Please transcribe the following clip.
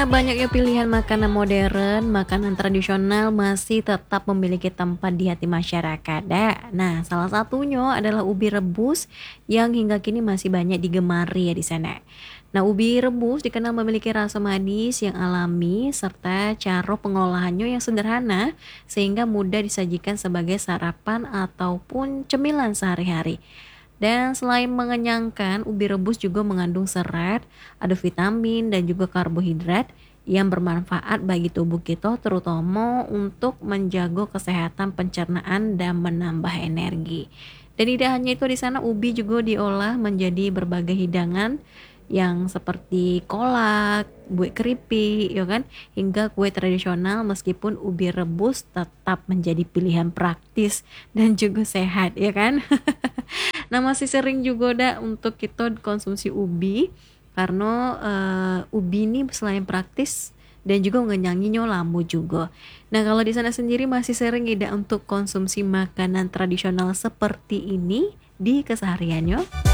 Banyaknya pilihan makanan modern, makanan tradisional masih tetap memiliki tempat di hati masyarakat. Nah, salah satunya adalah ubi rebus yang hingga kini masih banyak digemari ya di sana. Nah, ubi rebus dikenal memiliki rasa manis yang alami serta cara pengolahannya yang sederhana sehingga mudah disajikan sebagai sarapan ataupun cemilan sehari-hari. Dan selain mengenyangkan, ubi rebus juga mengandung serat, ada vitamin dan juga karbohidrat yang bermanfaat bagi tubuh kita terutama untuk menjaga kesehatan pencernaan dan menambah energi. Dan tidak hanya itu di sana ubi juga diolah menjadi berbagai hidangan yang seperti kolak, kue keripik, ya kan, hingga kue tradisional meskipun ubi rebus tetap menjadi pilihan praktis dan juga sehat, ya kan? Nah, masih sering juga untuk kita konsumsi ubi karena ubi ini selain praktis dan juga ngenyanginya lambu juga. Nah, kalau di sana sendiri masih sering tidak untuk konsumsi makanan tradisional seperti ini di kesehariannya?